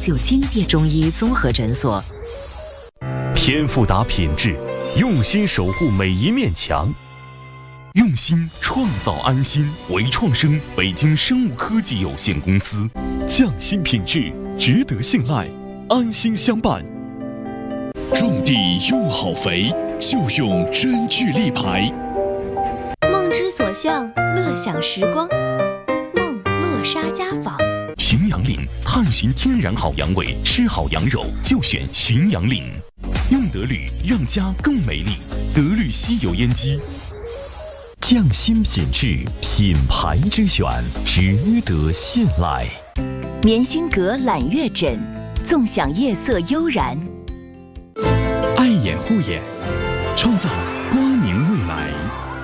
久金蝶中医综合诊所。 天赋达品质，用心守护每一面墙。用心创造安心，唯创生北京生物科技有限公司，匠心品质，值得信赖，安心相伴。 种地用好肥，就用真聚力牌。 梦之所向，乐享时光。梦乐沙家纺。 浔阳岭探寻天然好羊味，吃好羊肉就选浔阳岭。用得绿，让家更美丽。得绿稀有烟机。 匠心品质，品牌之选，值得信赖。 棉心阁揽月枕，纵享夜色悠然。 爱眼护眼，创造